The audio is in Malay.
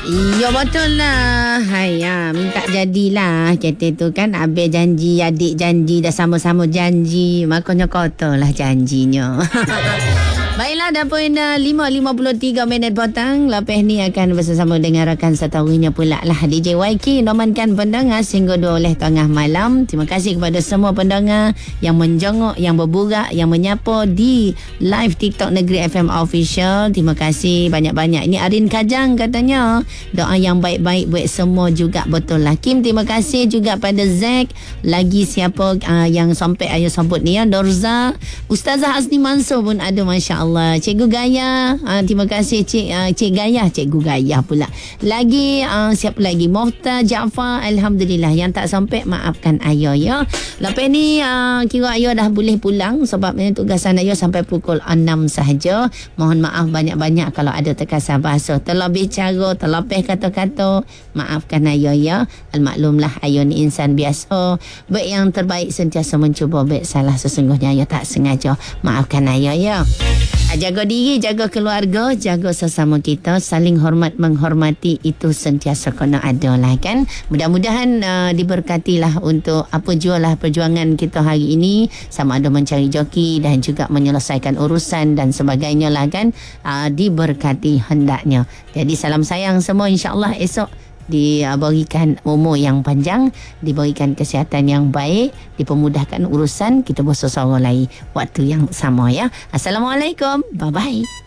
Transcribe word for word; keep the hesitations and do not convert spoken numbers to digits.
Ya betul lah. Hai, ya, minta jadilah. Kita tu kan abang janji, adik janji, dah sama-sama janji. Makanya kotor lah janjinya. Baiklah, dah poin lima lima puluh tiga minit petang. Lepas ni akan bersama dengan rakan setahunya pula lah D J Y K. Nomankan pendengar sehingga dua oleh tengah malam. Terima kasih kepada semua pendengar yang menjenguk, yang berburak, yang menyapa di live TikTok Negeri F M Official. Terima kasih banyak-banyak. Ini Arin Kajang katanya. Doa yang baik-baik buat semua juga, betul lah. Kim, terima kasih juga pada Zack. Lagi siapa uh, yang sampai ayo sebut ni ya. Dorza. Ustazah Asni Mansur pun ada, Masya Allah. Allah. Cikgu Gaya, uh, terima kasih Cik uh, Cik Gaya, Cikgu Gaya pula. Lagi uh, siapa lagi? Mofta Jaafar, alhamdulillah. Yang tak sampai maafkan Ayo ya. Lepas ni uh, kira Ayo dah boleh pulang sebab ni tugasan Ayo sampai pukul enam sahaja. Mohon maaf banyak-banyak kalau ada terkasar bahasa, terlebih cara, terlebih kata-kata. Maafkan Ayo ya. Almaklumlah Ayo ni insan biasa. Baik yang terbaik sentiasa mencuba, baik salah sesungguhnya Ayo tak sengaja. Maafkan Ayo ya. Jaga diri, jaga keluarga, jaga sesama kita, saling hormat menghormati, itu sentiasa kena ada lah kan. Mudah-mudahan uh, diberkatilah untuk apa jualah perjuangan kita hari ini, sama ada mencari joki dan juga menyelesaikan urusan dan sebagainya lah kan. Uh, diberkati hendaknya. Jadi salam sayang semua, insyaAllah esok diberikan umur yang panjang, diberikan kesihatan yang baik, dipermudahkan urusan, kita bersosoro lagi waktu yang sama ya. Assalamualaikum, bye bye.